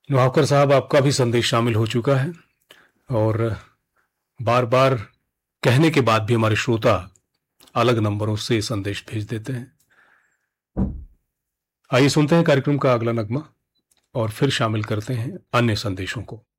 नवाबकर साहब, आपका भी संदेश शामिल हो चुका है और बार बार कहने के बाद भी हमारे श्रोता अलग नंबरों से संदेश भेज देते हैं। आइए सुनते हैं कार्यक्रम का अगला नगमा और फिर शामिल करते हैं अन्य संदेशों को।